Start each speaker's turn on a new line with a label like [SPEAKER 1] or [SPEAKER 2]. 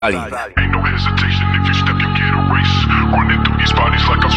[SPEAKER 1] Ain't no hesitation, if you step, you get erased. Running through these bodies like a